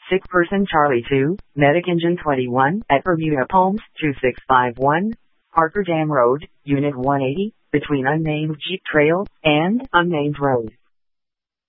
Sick person Charlie 2, Medic Engine 21, at Bermuda Palms, 2651, Parker Dam Road, Unit 180, between unnamed Jeep Trail and unnamed road.